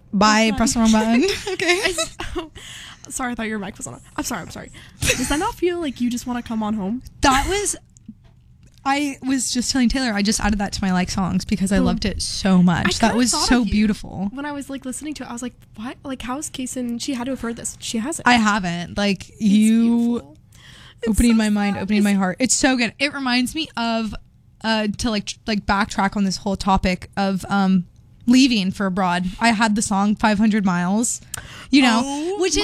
Bye. Press the wrong button. Okay. Sorry, I thought your mic was on. I'm sorry. Does that not feel like you just want to come on home? I was just telling Taylor, I just added that to my like songs because I loved it so much. That was so beautiful. When I was like listening to it, I was like, what? Like, how is Kaysen? She had to have heard this. She hasn't. I haven't. Like, you opening my mind, opening my heart. It's so good. It reminds me of, to like backtrack on this whole topic of leaving for abroad. I had the song 500 Miles, you know, which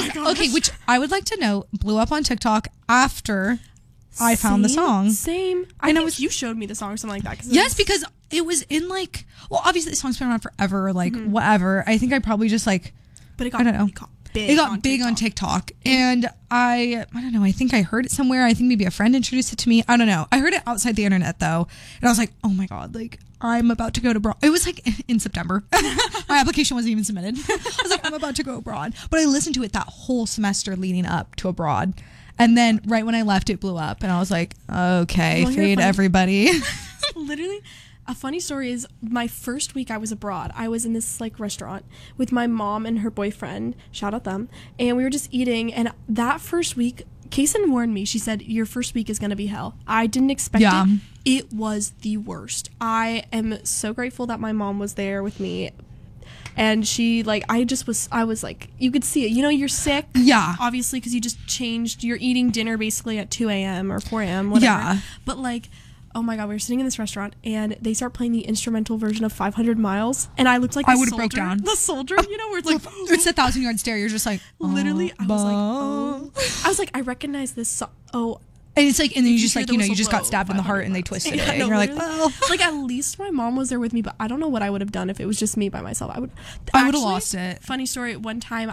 I would like to know blew up on TikTok after I found the song. Same. I know you showed me the song or something like that. Yes, because it was in like, well, obviously the song's been around forever, like whatever. I think I probably just like, but it got, I don't know. It got big on TikTok. And I don't know. I think I heard it somewhere. I think maybe a friend introduced it to me. I don't know. I heard it outside the internet though. And I was like, oh my God, like I'm about to go to abroad. It was like in September. My application wasn't even submitted. I was like, I'm about to go abroad. But I listened to it that whole semester leading up to abroad. And then right when I left, it blew up. And I was like, okay, fade everybody. Literally, a funny story is my first week I was abroad. I was in this like restaurant with my mom and her boyfriend. Shout out them. And we were just eating. And that first week, Kaysen warned me. She said, your first week is going to be hell. I didn't expect it. It was the worst. I am so grateful that my mom was there with me. And she, like, I was like, you could see it. You know, you're sick. Yeah. Obviously, because you just changed. You're eating dinner basically at 2 a.m. or 4 a.m., whatever. Yeah. But, like, oh my God, we were sitting in this restaurant, and they start playing the instrumental version of 500 Miles. And I looked like I would have broke down. The soldier, you know, where it's like, it's a 1,000-yard stare. You're just like, literally, I was like, oh. I was like, I recognize this song. Oh. And it's like, and then you just like, you know, you just got stabbed in the heart and they twisted it. And you're like, well. Like, at least my mom was there with me, but I don't know what I would have done if it was just me by myself. I would have lost it. Funny story, one time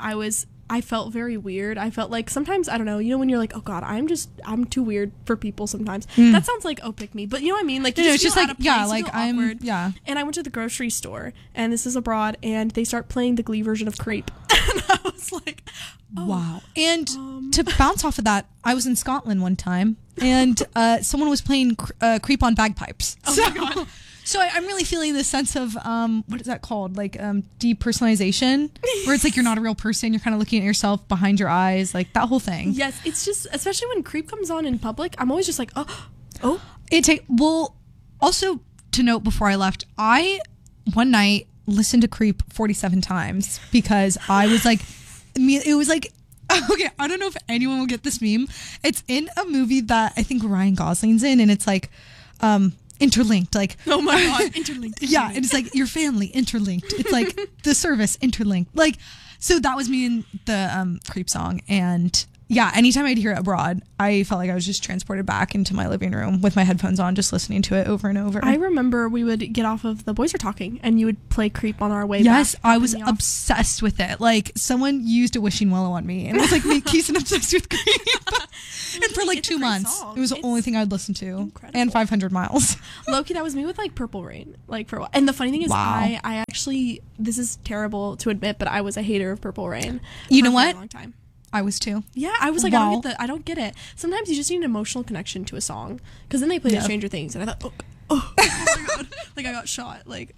I felt very weird. I felt like sometimes, I don't know, you know, when you're like, oh God, I'm too weird for people sometimes. That sounds like, oh, pick me. But you know what I mean? Like, it's just like, yeah, like I'm, awkward. yeah. And I went to the grocery store, and this is abroad, and they start playing the Glee version of Creep. And I was like, oh, wow. And to bounce off of that, I was in Scotland one time, and someone was playing Creep on bagpipes. Oh my God. So I'm really feeling this sense of, what is that called? Like depersonalization, where it's like you're not a real person. You're kind of looking at yourself behind your eyes, like that whole thing. Yes, it's just, especially when Creep comes on in public, I'm always just like, oh. Well, also to note before I left, I one night listened to Creep 47 times because I was like, it was like, okay, I don't know if anyone will get this meme. It's in a movie that I think Ryan Gosling's in, and it's like, interlinked, like, oh my God, interlinked. Yeah, and it's like your family interlinked. It's like the service interlinked. Like, so that was me in the Creep song, and yeah, anytime I'd hear it abroad, I felt like I was just transported back into my living room with my headphones on, just listening to it over and over. I remember we would get off of The Boys Are Talking, and you would play Creep on our way back. Yes, I was obsessed with it. Like, someone used a wishing willow on me, and it was like me, Kaysen, obsessed with Creep. And for like 2 months, it was the only thing I'd listen to. Incredible. And 500 Miles. Low-key, that was me with like Purple Rain, like for a while. And the funny thing is, I actually, this is terrible to admit, but I was a hater of Purple Rain. You know what? For a long time. I was too. Yeah, I was like, I don't get it. Sometimes you just need an emotional connection to a song, because then they played Stranger Things, and I thought, oh my God, like I got shot. Like,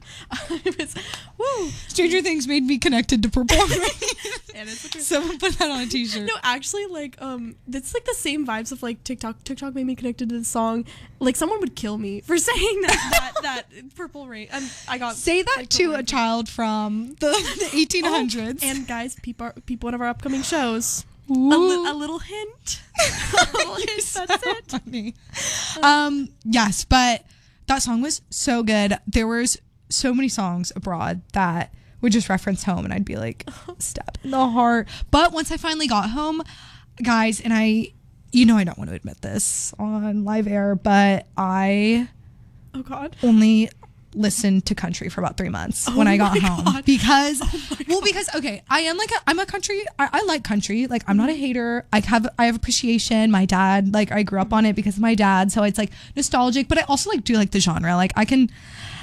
woo. Stranger Things made me connected to Purple Rain. Someone put that on a t-shirt. No, actually, like, that's like the same vibes of like TikTok. TikTok made me connected to the song. Like, someone would kill me for saying that Purple Rain. I got say that like, to a child from the 1800s. And guys, peep one of our upcoming shows. A little hint. A little hint. So that's it. Funny. Yes, but that song was so good. There was so many songs abroad that would just reference home, and I'd be like, stab in the heart. But once I finally got home, guys, and I don't want to admit this on live air, but I only listened to country for about 3 months when I got home because okay, I'm a country, I like country, like I'm not a hater. I have appreciation. My dad, like, I grew up on it because of my dad, so it's like nostalgic, but I also like do like the genre. Like I can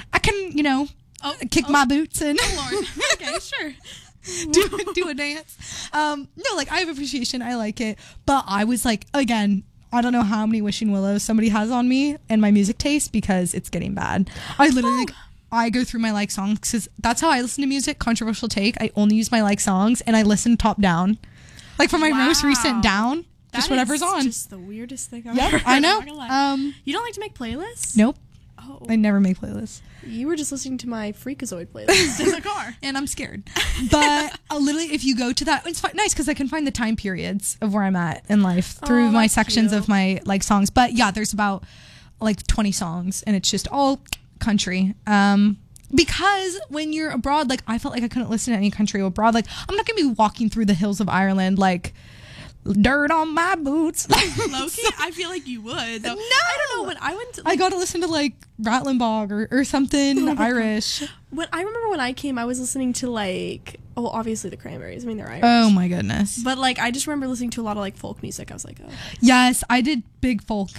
kick my boots and Lord. Okay, sure. do a dance. No, like I have appreciation. I like it, but I was like, again, I don't know how many wishing willows somebody has on me and my music taste, because it's getting bad. I literally I go through my like songs because that's how I listen to music. Controversial take. I only use my like songs and I listen top down. Like from my most recent down, just whatever's on. Just the weirdest thing I've Yep, ever heard. I know. I'm not gonna lie. You don't like to make playlists? Nope. Oh. I never make playlists. You were just listening to my Freakazoid playlist in the car. And I'm scared. But literally, if you go to that, it's nice because I can find the time periods of where I'm at in life through my sections of my like songs. But yeah, there's about like 20 songs and it's just all country. Because when you're abroad, like I felt like I couldn't listen to any country abroad. Like I'm not gonna be walking through the hills of Ireland like dirt on my boots. Low-key, I feel like you would. Though. No, I don't know. When I went, I got to listen to like Rattling Bog or something Irish. I remember when I came, I was listening to like, obviously the Cranberries. I mean, they're Irish. Oh my goodness. But like, I just remember listening to a lot of like folk music. I was like, oh. Yes, I did big folk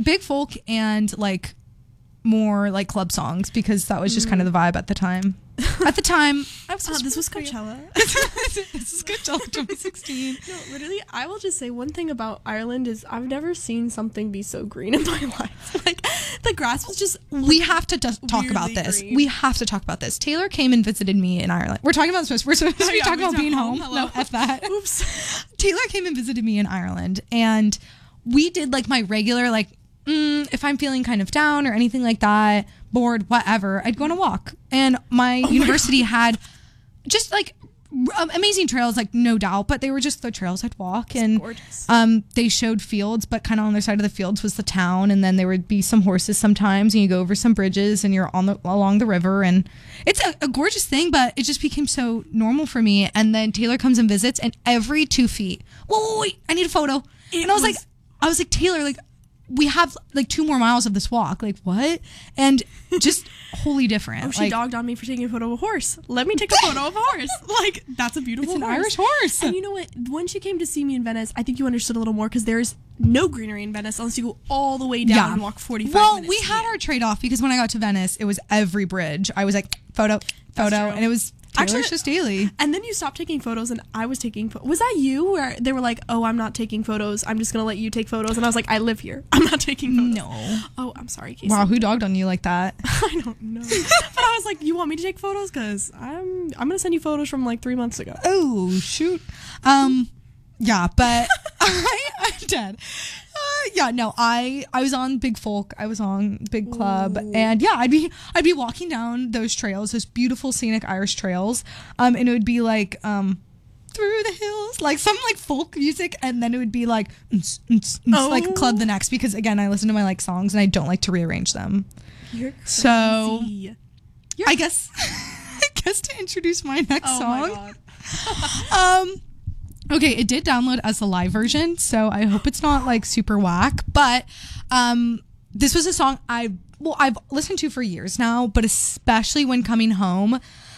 and like more like club songs because that was just kind of the vibe at the time. At the time, I was this was Coachella. This is Coachella 2016. No, literally, I will just say one thing about Ireland is I've never seen something be so green in my life. Like the grass was just. We have to talk about this. Green. We have to talk about this. Taylor came and visited me in Ireland. We're talking about this. We're supposed to be talking about being home. Hello. No, F that. Oops. Taylor came and visited me in Ireland, and we did like my regular like. If I'm feeling kind of down or anything like that, bored, whatever, I'd go on a walk. And my university had just like amazing trails, like no doubt, but they were just the trails I'd walk. And gorgeous. They showed fields, but kind of on the side of the fields was the town. And then there would be some horses sometimes, and you go over some bridges, and you're along the river. And it's a gorgeous thing, but it just became so normal for me. And then Taylor comes and visits, and every 2 feet, wait, I need a photo. And I was like, Taylor, like, we have like 2 more miles of this walk. Like what? And just wholly different. Oh, she dogged on me for taking a photo of a horse. Let me take a photo of a horse. Like that's a beautiful. It's an horse. Irish horse. And you know what? When she came to see me in Venice, I think you understood a little more because there's no greenery in Venice unless you go all the way down and walk 45 minutes. Well, we had our trade off because when I got to Venice, it was every bridge. I was like photo, and it was. Taylor's just daily. And then you stopped taking photos, and I was taking. Was that you? Where they were like, "Oh, I'm not taking photos. I'm just gonna let you take photos." And I was like, "I live here. I'm not taking photos." No. Oh, I'm sorry, Casey. Wow, who dogged on you like that? I don't know. But I was like, "You want me to take photos? Because I'm gonna send you photos from like 3 months ago." Oh shoot. Yeah, but I'm dead. Yeah, no, I was on Big Folk. I was on Big Club. Ooh. And yeah, I'd be walking down those trails, those beautiful scenic Irish trails. And it would be like through the hills, like some like folk music, and then it would be like like Club the Next, because again, I listen to my like songs and I don't like to rearrange them. You're crazy. So I guess to introduce my next song. Oh my god. Okay, it did download as the live version, so I hope it's not like super whack. But this was a song I've listened to for years now, but especially when coming home,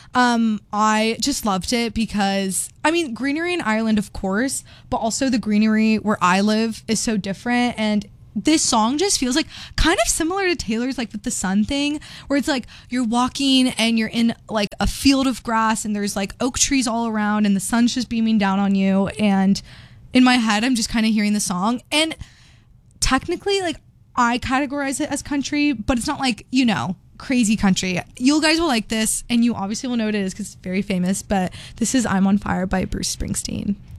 I just loved it because I mean, greenery in Ireland, of course, but also the greenery where I live is so different. And this song just feels like kind of similar to Taylor's, like with the sun thing, where it's like you're walking and you're in like a field of grass and there's like oak trees all around and the sun's just beaming down on you. And in my head, I'm just kind of hearing the song. And technically, like I categorize it as country, but it's not like, you know, crazy country. You guys will like this, and you obviously will know what it is because it's very famous. But this is "I'm on Fire" by Bruce Springsteen.